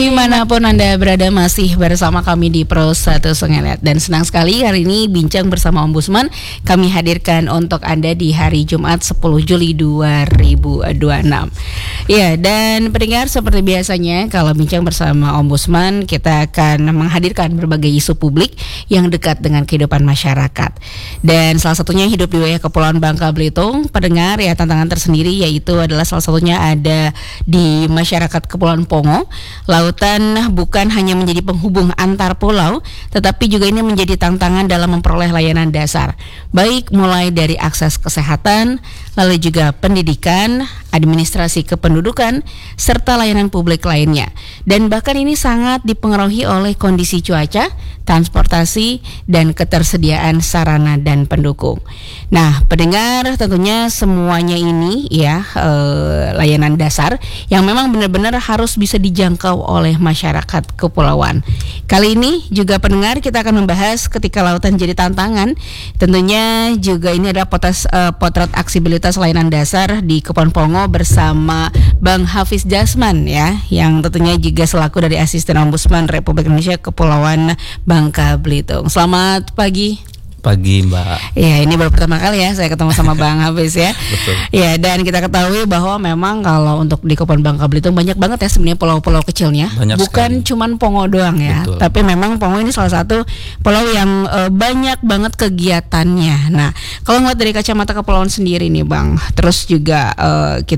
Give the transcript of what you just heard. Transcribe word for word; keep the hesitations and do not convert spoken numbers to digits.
Dimanapun Anda berada, masih bersama kami di Pro satu Sungai Liat. Dan senang sekali hari ini bincang bersama Ombudsman kami hadirkan untuk Anda di hari Jumat sepuluh Juli dua ribu dua puluh enam. Ya, dan pendengar, seperti biasanya kalau bincang bersama Ombudsman, kita akan menghadirkan berbagai isu publik yang dekat dengan kehidupan masyarakat. Dan salah satunya hidup di wilayah Kepulauan Bangka Belitung. Pendengar, ya, tantangan tersendiri yaitu adalah salah satunya ada di masyarakat Kepulauan Pongo. Lautan bukan hanya menjadi penghubung antar pulau, tetapi juga ini menjadi tantangan dalam memperoleh layanan dasar, baik mulai dari akses kesehatan, lalu juga pendidikan, administrasi kependudukan, serta layanan publik lainnya. Dan bahkan ini sangat dipengaruhi oleh kondisi cuaca, transportasi, dan ketersediaan sarana dan pendukung. Nah, pendengar, tentunya semuanya ini ya eh, layanan dasar yang memang benar-benar harus bisa dijangkau oleh masyarakat kepulauan. Kali ini juga pendengar, kita akan membahas ketika lautan jadi tantangan. Tentunya juga ini adalah potas, uh, potret aksibilitas layanan dasar di Kepulauan Pongo bersama Bang Hafiz Jasman, ya, yang tentunya juga selaku dari Asisten Ombudsman Republik Indonesia Kepulauan Bangka Belitung. Selamat pagi. Pagi, Mbak. Ya, ini baru pertama kali ya saya ketemu sama Bang Hafiz ya. Betul. Ya, dan kita ketahui bahwa memang kalau untuk di Kepulauan Bangka Belitung banyak banget ya sebenarnya pulau-pulau kecilnya. Banyak Bukan sekali. Cuman Pongo doang ya. Betul. Tapi memang Pongo ini salah satu pulau yang uh, banyak banget kegiatannya. Nah, kalau ngeliat dari kacamata kepulauan sendiri nih, Bang, terus juga uh, kita